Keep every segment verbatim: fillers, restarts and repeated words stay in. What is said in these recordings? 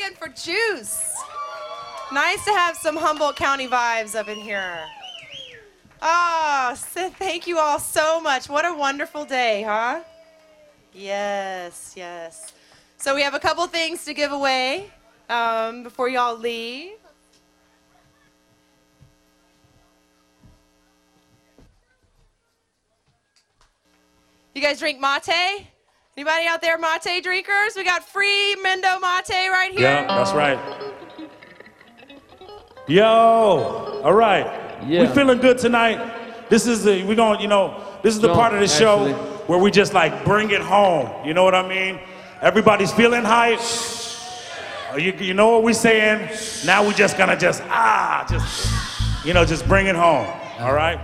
again for Juice. Nice to have some Humboldt County vibes up in here. Oh, thank you all so much. What a wonderful day, huh? Yes, yes. So we have a couple things to give away um, before y'all leave. You guys drink mate? Anybody out there mate drinkers? We got free Mendo mate right here. Yeah, that's right. Yo, all right. Yeah. We feeling good tonight. This is the, we're going, you know, this is the No, part of the show actually. where we just like bring it home. You know what I mean? Everybody's feeling hype. You, you know what we're saying? Now we just gonna just, ah, just, you know, just bring it home. All right?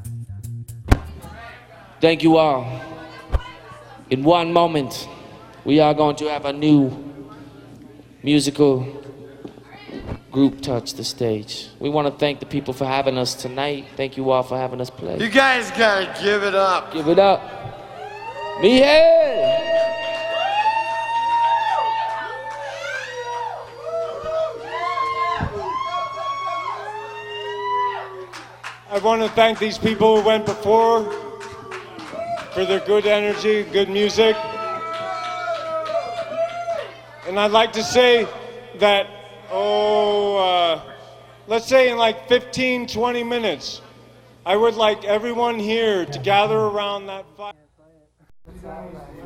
Thank you all. In one moment, we are going to have a new musical group touch the stage. We want to thank the people for having us tonight. Thank you all for having us play. You guys gotta give it up. Give it up. Miguel! I want to thank these people who went before for their good energy, good music. And I'd like to say that, oh, uh, let's say in like fifteen, twenty minutes, I would like everyone here to gather around that fire.